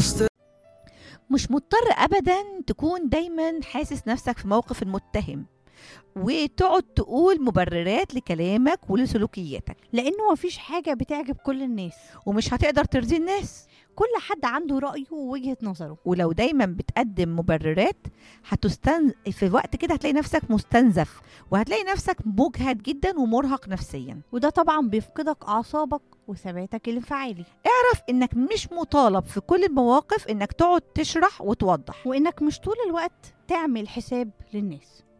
مش مضطر أبدا تكون دايما حاسس نفسك في موقف المتهم وتقعد تقول مبررات لكلامك ولسلوكياتك، لانه مفيش حاجه بتعجب كل الناس، ومش هتقدر ترضي الناس. كل حد عنده رايه ووجهه نظره. ولو دايما بتقدم مبررات في وقت كده هتلاقي نفسك مستنزف، وهتلاقي نفسك مجهد جدا ومرهق نفسيا. وده طبعا بيفقدك اعصابك وثباتك الانفعالي، اعرف انك مش مطالب في كل المواقف انك تقعد تشرح وتوضح. وانك مش طول الوقت تعمل حساب للناس.